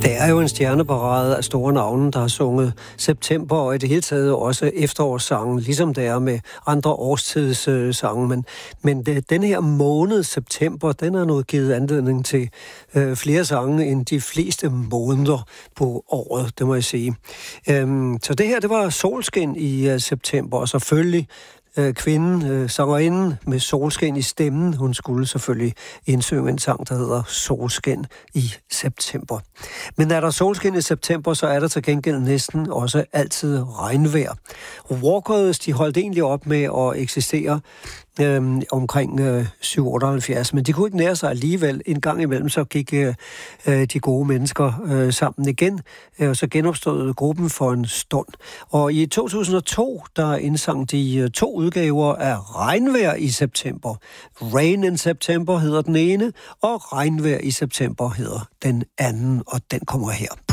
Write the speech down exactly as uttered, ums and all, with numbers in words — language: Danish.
Det er jo en stjerneparade af store navne, der har sunget september, og i det hele taget også efterårssangen, ligesom det er med andre årstidssange. Men, men det, den her måned, september, den har noget givet anledning til øh, flere sange end de fleste måneder på året, det må jeg sige. Øhm, så det her, det var solskin i uh, september, og selvfølgelig kvinden, øh, sangerinden med solskin i stemmen. Hun skulle selvfølgelig indsynge en sang, der hedder Solskin i september. Men er der solskin i september, så er der til gengæld næsten også altid regnvejr. Walkers, de holdt egentlig op med at eksistere Øhm, omkring øh, syv otteoghalvfjerds, men de kunne ikke nære sig alligevel. En gang imellem så gik øh, de gode mennesker øh, sammen igen, øh, og så genopstod gruppen for en stund. Og i to tusind og to, der indsang de øh, to udgaver af Regnvejr i september. Rain in September hedder den ene, og Regnvejr i september hedder den anden, og den kommer her.